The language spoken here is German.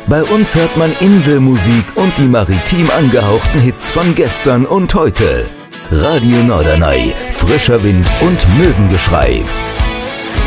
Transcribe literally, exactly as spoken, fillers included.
Bei uns hört man Inselmusik und die maritim angehauchten Hits von gestern und heute. Radio Norderney, frischer Wind und Möwengeschrei.